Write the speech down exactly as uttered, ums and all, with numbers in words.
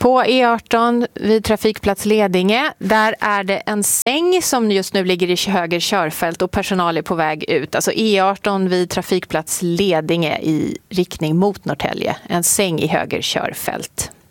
På E arton vid trafikplats Ledinge, där är det en säng som just nu ligger i höger körfält och personal är på väg ut. Alltså E arton vid trafikplats Ledinge i riktning mot Norrtälje. En säng i höger körfält.